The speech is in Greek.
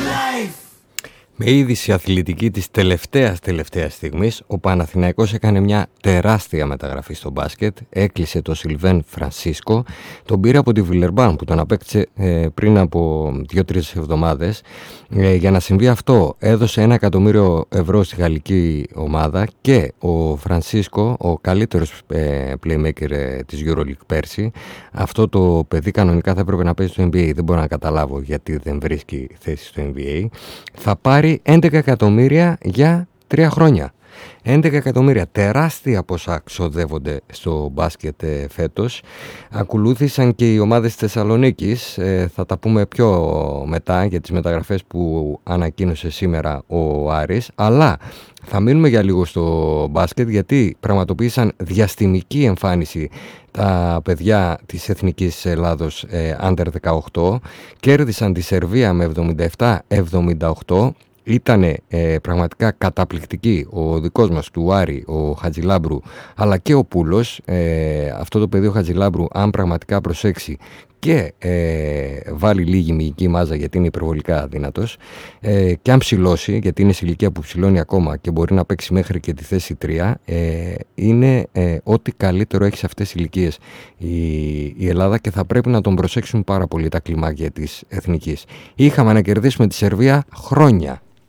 Με είδηση αθλητική της τελευταίας στιγμής, ο Παναθηναϊκός έκανε μια τεράστια μεταγραφή στο μπάσκετ. Έκλεισε τον Σιλβέν Φρανσίσκο, τον πήρε από τη Βιλερμπάν που τον απέκτησε πριν από 2-3 εβδομάδες. Για να συμβεί αυτό έδωσε 1 εκατομμύριο ευρώ στη γαλλική ομάδα και ο Φρανσίσκο, ο καλύτερος playmaker της EuroLeague πέρσι, αυτό το παιδί κανονικά θα έπρεπε να παίζει στο NBA. Δεν μπορώ να καταλάβω γιατί δεν βρίσκει θέση στο NBA. Θα πάρει 11 εκατομμύρια για 3 χρόνια. 11 εκατομμύρια, τεράστια ποσά ξοδεύονται στο μπάσκετ φέτος. Ακολούθησαν και οι ομάδες της Θεσσαλονίκης, θα τα πούμε πιο μετά για τις μεταγραφές που ανακοίνωσε σήμερα ο Άρης, αλλά θα μείνουμε για λίγο στο μπάσκετ γιατί πραγματοποίησαν διαστημική εμφάνιση τα παιδιά της Εθνικής Ελλάδος Under 18, κέρδισαν τη Σερβία με 77-78. Ήτανε πραγματικά καταπληκτική ο δικός μας του Άρη, ο Χατζηλάμπρου, αλλά και ο Πούλος. Αυτό το παιδί ο Χατζηλάμπρου, αν πραγματικά προσέξει και βάλει λίγη μυϊκή μάζα γιατί είναι υπερβολικά δυνατός, και αν ψηλώσει, γιατί είναι σε ηλικία που ψηλώνει ακόμα και μπορεί να παίξει μέχρι και τη θέση 3, είναι ό,τι καλύτερο έχει σε αυτές τις ηλικίες η Ελλάδα και θα πρέπει να τον προσέξουν πάρα πολύ τα κλιμάκια της εθνικής. Είχαμε να κερδίσουμε τη Σερβία χρόνια.